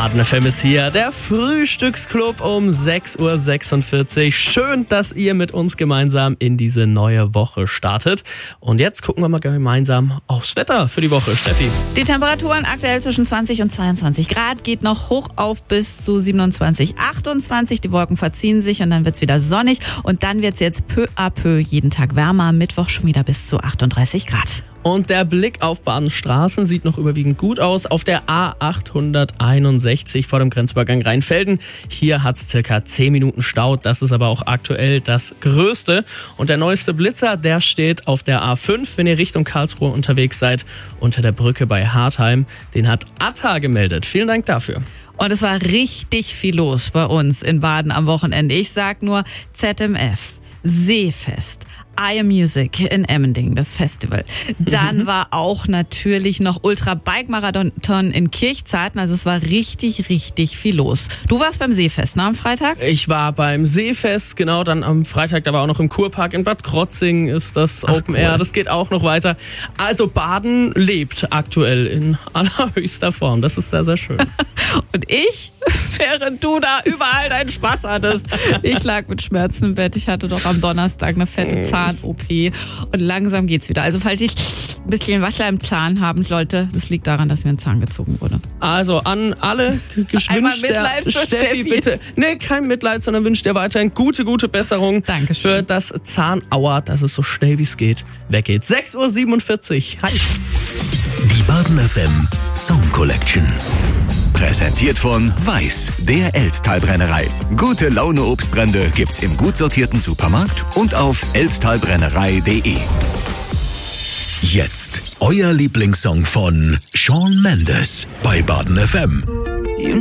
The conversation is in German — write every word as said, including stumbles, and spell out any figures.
Baden F M ist hier, der Frühstücksclub um sechs Uhr sechsundvierzig. Schön, dass ihr mit uns gemeinsam in diese neue Woche startet. Und jetzt gucken wir mal gemeinsam aufs Wetter für die Woche. Steffi. Die Temperaturen aktuell zwischen zwanzig und zweiundzwanzig Grad, geht noch hoch auf bis zu siebenundzwanzig, achtundzwanzig. Die Wolken verziehen sich und dann wird's wieder sonnig. Und dann wird's jetzt peu à peu jeden Tag wärmer. Mittwoch schon wieder bis zu achtunddreißig Grad. Und der Blick auf Badens Straßen sieht noch überwiegend gut aus. Auf der A achthunderteinundsechzig vor dem Grenzübergang Rheinfelden. Hier hat es circa zehn Minuten Stau. Das ist aber auch aktuell das Größte. Und der neueste Blitzer, der steht auf der A fünf, wenn ihr Richtung Karlsruhe unterwegs seid, unter der Brücke bei Hartheim. Den hat Atta gemeldet. Vielen Dank dafür. Und es war richtig viel los bei uns in Baden am Wochenende. Ich sag nur Z M F, Seefest, I Am Music in Emmendingen, das Festival. Dann mhm. war auch natürlich noch Ultra Bike Marathon in Kirchzarten. Also es war richtig, richtig viel los. Du warst beim Seefest, ne, am Freitag? Ich war beim Seefest, genau, dann am Freitag, da war auch noch im Kurpark in Bad Krotzing ist das Ach, Open cool. Air. Das geht auch noch weiter. Also Baden lebt aktuell in allerhöchster Form. Das ist sehr, sehr schön. Und ich, während du da überall deinen Spaß hattest, ich lag mit Schmerzen im Bett. Ich hatte doch am Donnerstag eine fette Zahn-O P und langsam geht's wieder. Also falls ich ein bisschen Wasser im Zahn haben sollte, das liegt daran, dass mir ein Zahn gezogen wurde. Also an alle gewünscht der Steffi, Steffi, bitte. Nee, kein Mitleid, sondern wünscht dir weiterhin gute, gute Besserung. Dankeschön. Für das Zahnauer, dass es so schnell wie es geht weggeht. sechs Uhr siebenundvierzig. Hi. Die Baden F M Song Collection. Präsentiert von Weiß, der Elsttalbrennerei. Gute Laune Obstbrände gibt's im gut sortierten Supermarkt und auf elsttalbrennerei punkt de. Jetzt euer Lieblingssong von Shawn Mendes bei Baden F M.